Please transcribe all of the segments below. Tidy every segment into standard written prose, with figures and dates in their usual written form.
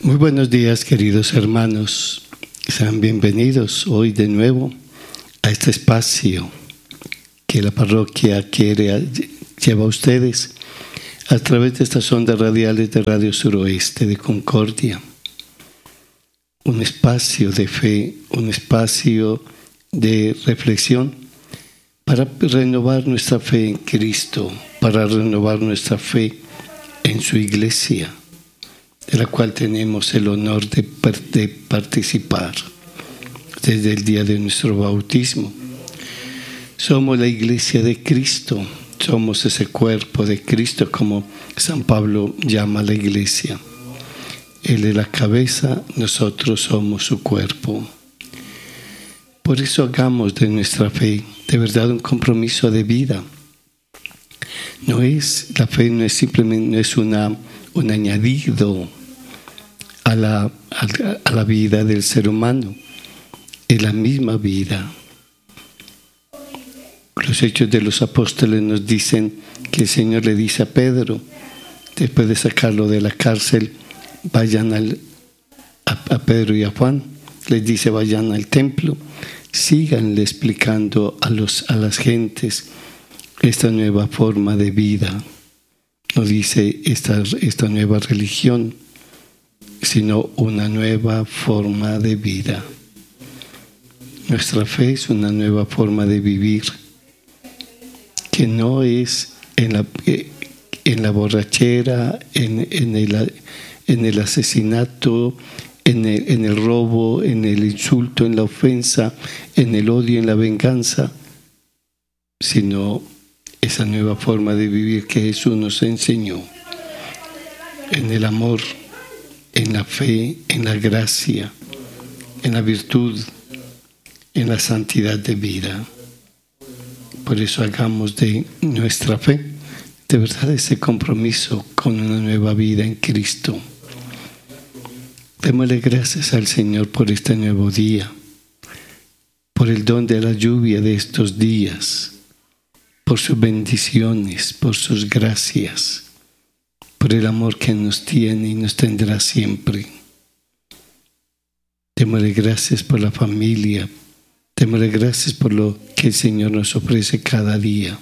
Muy buenos días, queridos hermanos. Sean bienvenidos hoy de nuevo a este espacio que la parroquia lleva a ustedes a través de estas ondas radiales de Radio Suroeste de Concordia. Un espacio de fe, un espacio de reflexión para renovar nuestra fe en Cristo, para renovar nuestra fe en su Iglesia, de la cual tenemos el honor de participar desde el día de nuestro bautismo. Somos la Iglesia de Cristo, somos ese cuerpo de Cristo, como San Pablo llama a la Iglesia. Él es la cabeza, nosotros somos su cuerpo. Por eso hagamos de nuestra fe de verdad un compromiso de vida. La fe no es simplemente un añadido a la vida del ser humano, es la misma vida. Los Hechos de los Apóstoles nos dicen que el Señor le dice a Pedro, después de sacarlo de la cárcel, vayan a Pedro y a Juan, les dice vayan al templo, síganle explicando a las gentes esta nueva forma de vida. No dice esta nueva religión, sino una nueva forma de vida. Nuestra fe es una nueva forma de vivir, que no es en la borrachera, en el asesinato, en el robo, en el insulto, en la ofensa, en el odio, en la venganza, sino esa nueva forma de vivir que Jesús nos enseñó, en el amor, en la fe, en la gracia, en la virtud, en la santidad de vida. Por eso hagamos de nuestra fe de verdad ese compromiso con una nueva vida en Cristo. Démosle gracias al Señor por este nuevo día, por el don de la lluvia de estos días, por sus bendiciones, por sus gracias, por el amor que nos tiene y nos tendrá siempre. Démosle gracias por la familia, démosle gracias por lo que el Señor nos ofrece cada día.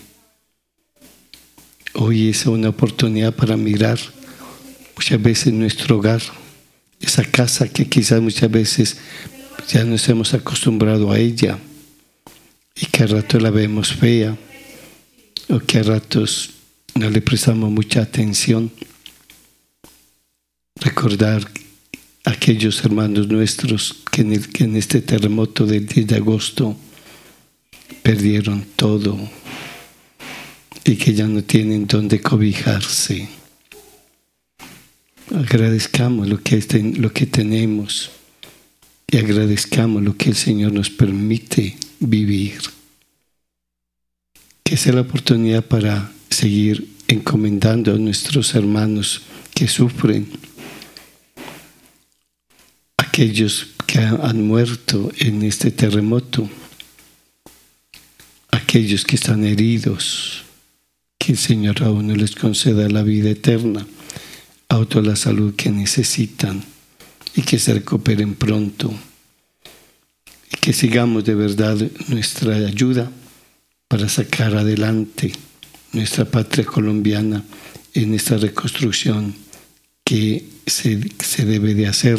Hoy es una oportunidad para mirar muchas veces nuestro hogar, esa casa que quizás muchas veces ya nos hemos acostumbrado a ella y que a ratos la vemos fea o que a ratos no le prestamos mucha atención. Recordar a aquellos hermanos nuestros que en este terremoto del 10 de agosto perdieron todo y que ya no tienen dónde cobijarse. Agradezcamos lo que tenemos y agradezcamos lo que el Señor nos permite vivir. Que sea la oportunidad para seguir encomendando a nuestros hermanos que sufren, aquellos que han muerto en este terremoto, aquellos que están heridos, que el Señor a uno les conceda la vida eterna, a otros la salud que necesitan y que se recuperen pronto, y que sigamos de verdad nuestra ayuda para sacar adelante nuestra patria colombiana en esta reconstrucción que se debe de hacer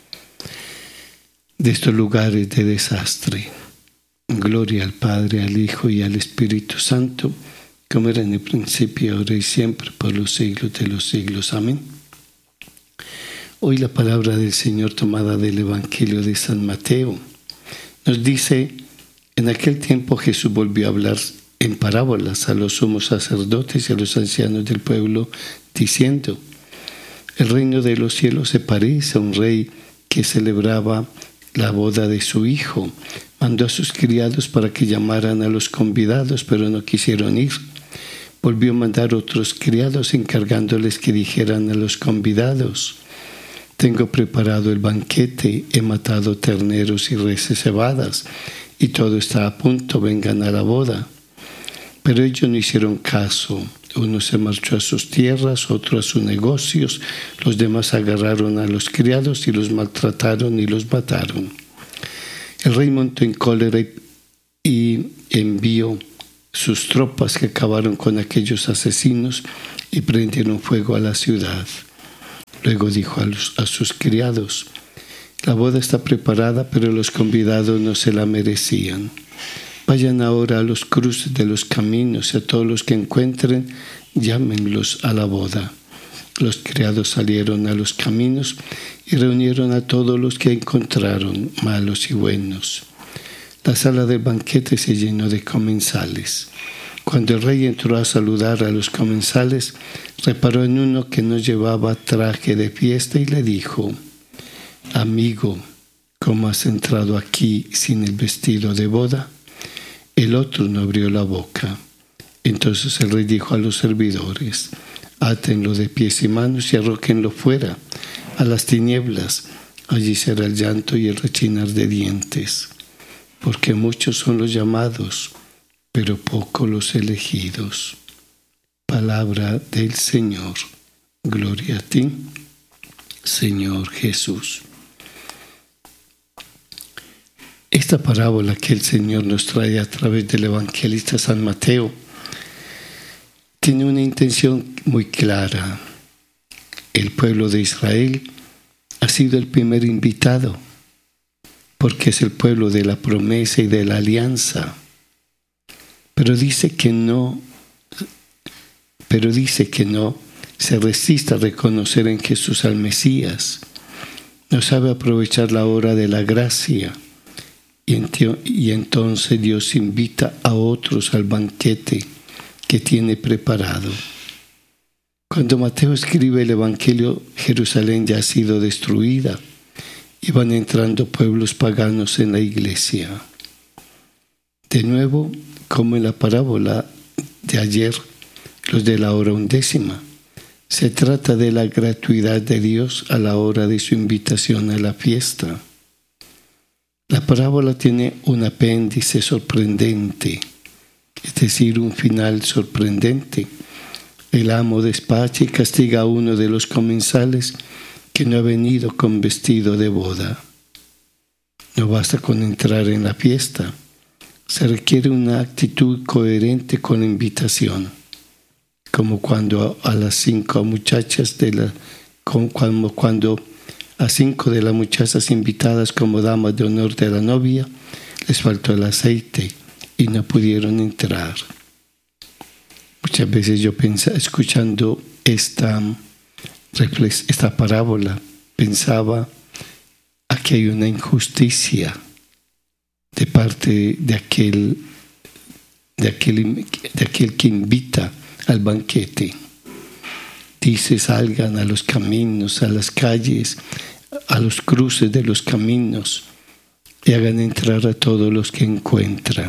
de estos lugares de desastre. Gloria al Padre, al Hijo y al Espíritu Santo, como era en el principio, ahora y siempre, por los siglos de los siglos. Amén. Hoy la palabra del Señor tomada del Evangelio de San Mateo nos dice: en aquel tiempo Jesús volvió a hablar en parábolas a los sumos sacerdotes y a los ancianos del pueblo, diciendo: el reino de los cielos se parece a un rey que celebraba la boda de su hijo. Mandó a sus criados para que llamaran a los convidados, pero no quisieron ir. Volvió a mandar otros criados encargándoles que dijeran a los convidados: tengo preparado el banquete, he matado terneros y reses cebadas, y todo está a punto, vengan a la boda. Pero ellos no hicieron caso, Uno se marchó a sus tierras, otro a sus negocios. Los demás agarraron a los criados y los maltrataron y los mataron. El rey montó en cólera y envió sus tropas que acabaron con aquellos asesinos y prendieron fuego a la ciudad. Luego dijo a sus criados: la boda está preparada, pero los convidados no se la merecían. Vayan ahora a los cruces de los caminos y a todos los que encuentren, llámenlos a la boda. Los criados salieron a los caminos y reunieron a todos los que encontraron, malos y buenos. La sala del banquete se llenó de comensales. Cuando el rey entró a saludar a los comensales, reparó en uno que no llevaba traje de fiesta y le dijo: amigo, ¿cómo has entrado aquí sin el vestido de boda? El otro no abrió la boca. Entonces el rey dijo a los servidores: átenlo de pies y manos y arrójenlo fuera, a las tinieblas. Allí será el llanto y el rechinar de dientes, porque muchos son los llamados, pero pocos los elegidos. Palabra del Señor. Gloria a ti, Señor Jesús. Esta parábola que el Señor nos trae a través del evangelista San Mateo tiene una intención muy clara. El pueblo de Israel ha sido el primer invitado, porque es el pueblo de la promesa y de la alianza. Pero dice que no se resiste a reconocer en Jesús al Mesías. No sabe aprovechar la hora de la gracia. Y entonces Dios invita a otros al banquete que tiene preparado. Cuando Mateo escribe el Evangelio, Jerusalén ya ha sido destruida y van entrando pueblos paganos en la iglesia. De nuevo, como en la parábola de ayer, los de la hora undécima, se trata de la gratuidad de Dios a la hora de su invitación a la fiesta. La parábola tiene un apéndice sorprendente, es decir, un final sorprendente. El amo despacha y castiga a uno de los comensales que no ha venido con vestido de boda. No basta con entrar en la fiesta, se requiere una actitud coherente con la invitación, como cuando a las 5 muchachas cuando a 5 de las muchachas invitadas como damas de honor de la novia les faltó el aceite y no pudieron entrar. Muchas veces yo escuchando esta parábola, pensaba: aquí hay una injusticia de parte de aquel que invita al banquete. Dice: salgan a los caminos, a las calles, a los cruces de los caminos y hagan entrar a todos los que encuentran,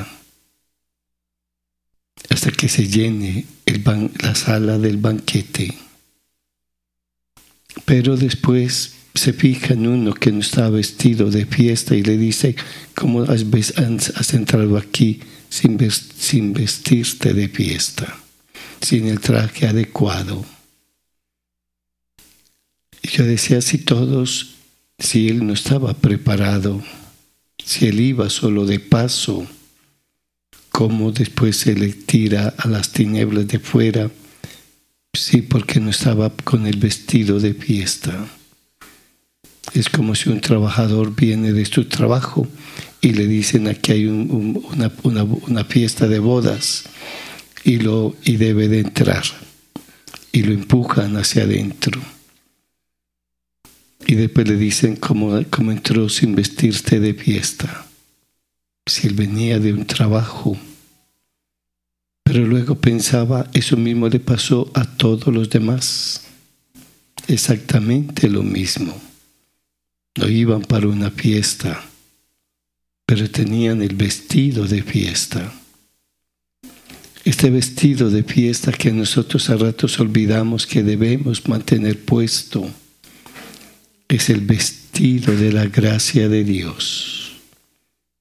hasta que se llene la sala del banquete. Pero después se fija en uno que no está vestido de fiesta y le dice: ¿cómo has entrado aquí sin vestirte de fiesta, sin el traje adecuado? Y yo decía, si él no estaba preparado, si él iba solo de paso, ¿cómo después se le tira a las tinieblas de fuera? Sí, porque no estaba con el vestido de fiesta. Es como si un trabajador viene de su trabajo y le dicen: aquí hay una fiesta de bodas y debe de entrar, y lo empujan hacia adentro. Y después le dicen cómo entró sin vestirse de fiesta, si él venía de un trabajo. Pero luego pensaba, eso mismo le pasó a todos los demás, exactamente lo mismo. No iban para una fiesta, pero tenían el vestido de fiesta. Este vestido de fiesta que nosotros a ratos olvidamos que debemos mantener puesto, es el vestido de la gracia de Dios.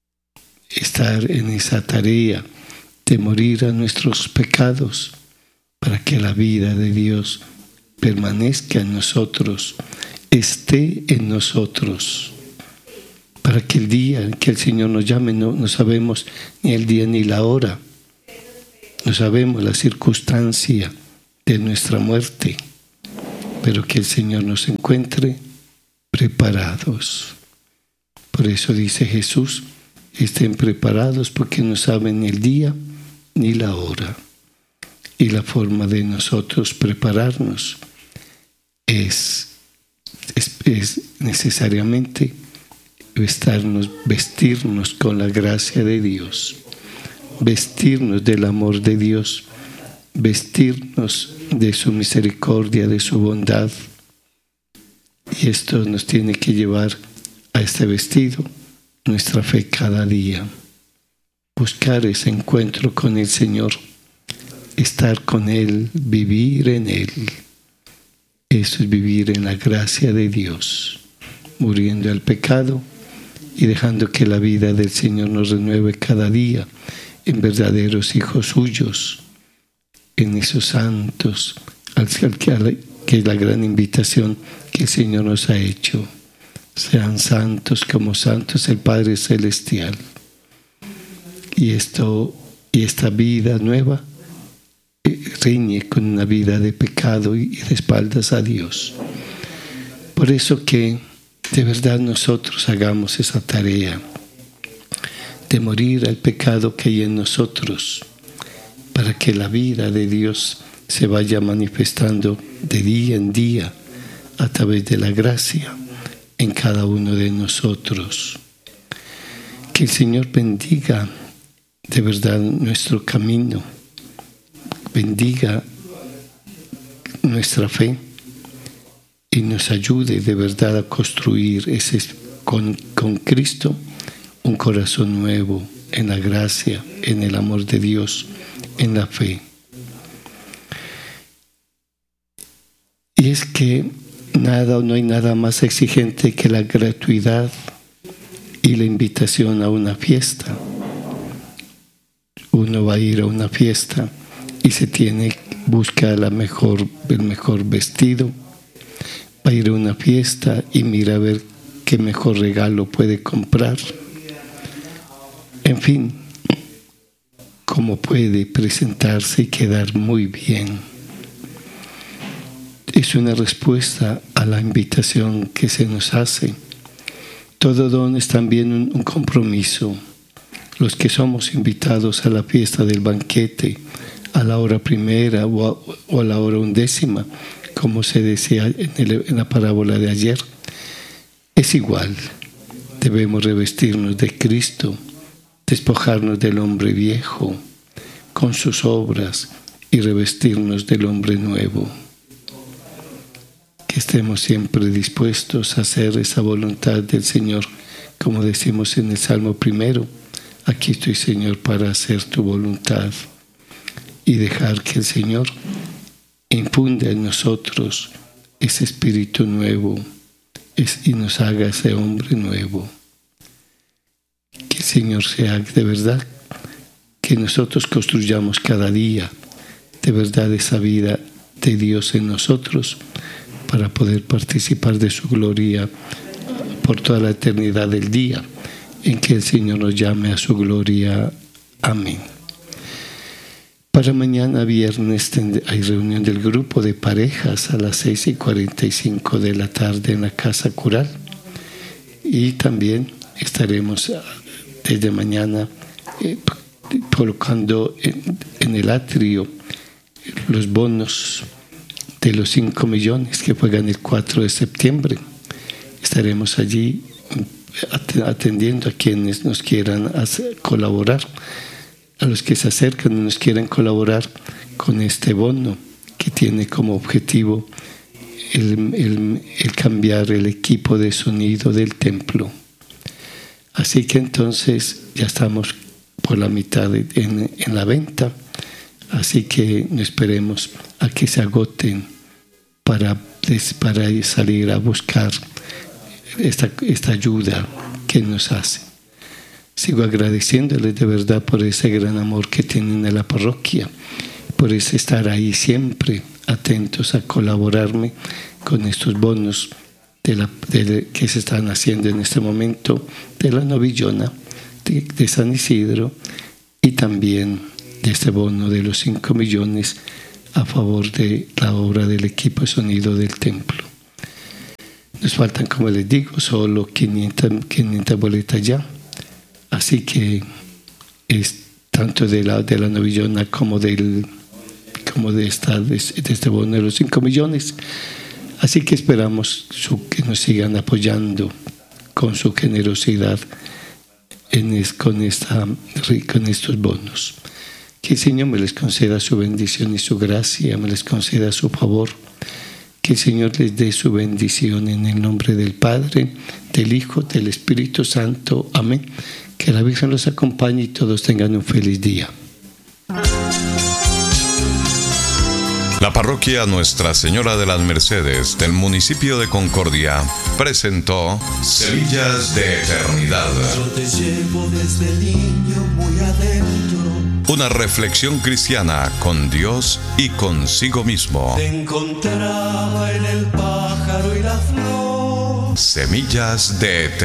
Estar en esa tarea de morir a nuestros pecados para que la vida de Dios permanezca en nosotros, esté en nosotros, para que el día en que el Señor nos llame, no sabemos ni el día ni la hora, no sabemos la circunstancia de nuestra muerte, pero que el Señor nos encuentre preparados. Por eso dice Jesús, estén preparados porque no saben ni el día ni la hora. Y la forma de nosotros prepararnos es necesariamente vestirnos con la gracia de Dios, vestirnos del amor de Dios, vestirnos de su misericordia, de su bondad. Y esto nos tiene que llevar a este vestido, nuestra fe cada día. Buscar ese encuentro con el Señor, estar con Él, vivir en Él. Eso es vivir en la gracia de Dios, muriendo al pecado y dejando que la vida del Señor nos renueve cada día en verdaderos hijos suyos, en esos santos, que es la gran invitación que el Señor nos ha hecho. Sean santos como santos el Padre Celestial. Y esta vida nueva riñe con una vida de pecado y de espaldas a Dios. Por eso que de verdad nosotros hagamos esa tarea de morir al pecado que hay en nosotros, para que la vida de Dios se vaya manifestando de día en día a través de la gracia en cada uno de nosotros. Que el Señor bendiga de verdad nuestro camino, bendiga nuestra fe y nos ayude de verdad a construir con Cristo un corazón nuevo en la gracia, en el amor de Dios, en la fe. Y es que no hay nada más exigente que la gratuidad y la invitación a una fiesta. Uno va a ir a una fiesta y busca el mejor vestido, va a ir a una fiesta y mira a ver qué mejor regalo puede comprar. En fin, cómo puede presentarse y quedar muy bien. Es una respuesta a la invitación que se nos hace. Todo don es también un compromiso. Los que somos invitados a la fiesta del banquete, a la hora primera o a la hora 11, como se decía en la parábola de ayer, es igual. Debemos revestirnos de Cristo, despojarnos del hombre viejo con sus obras y revestirnos del hombre nuevo. Que estemos siempre dispuestos a hacer esa voluntad del Señor, como decimos en el Salmo 1, aquí estoy, Señor, para hacer tu voluntad, y dejar que el Señor infunda en nosotros ese espíritu nuevo y nos haga ese hombre nuevo. Que el Señor sea de verdad, que nosotros construyamos cada día de verdad esa vida de Dios en nosotros, para poder participar de su gloria por toda la eternidad del día en que el Señor nos llame a su gloria. Amén. Para mañana viernes hay reunión del grupo de parejas a las 6:45 de la tarde en la Casa Cural, y también estaremos desde mañana colocando en el atrio los bonos de los 5 millones que juegan el 4 de septiembre. Estaremos allí atendiendo a quienes nos quieran colaborar, a los que se acercan y nos quieran colaborar con este bono que tiene como objetivo el cambiar el equipo de sonido del templo. Así que entonces ya estamos por la mitad en la venta, así que no esperemos a que se agoten para salir a buscar esta ayuda que nos hace. Sigo agradeciéndoles de verdad por ese gran amor que tienen en la parroquia, por eso estar ahí siempre atentos a colaborarme con estos bonos que se están haciendo en este momento de la novillona de San Isidro, y también de este bono de los 5 millones a favor de la obra del equipo de sonido del templo. Nos faltan, como les digo, solo 500 boletas ya, así que es tanto de la novillona como de este bono de los 5 millones. Así que esperamos que nos sigan apoyando con su generosidad con estos bonos. Que el Señor me les conceda su bendición y su gracia, me les conceda su favor. Que el Señor les dé su bendición en el nombre del Padre, del Hijo, del Espíritu Santo. Amén. Que la Virgen los acompañe y todos tengan un feliz día. La parroquia Nuestra Señora de las Mercedes del municipio de Concordia presentó Semillas de Eternidad. Yo te llevo desde niño muy adentro. Una reflexión cristiana con Dios y consigo mismo. Te encontraba en el pájaro y la flor. Semillas de Eternidad.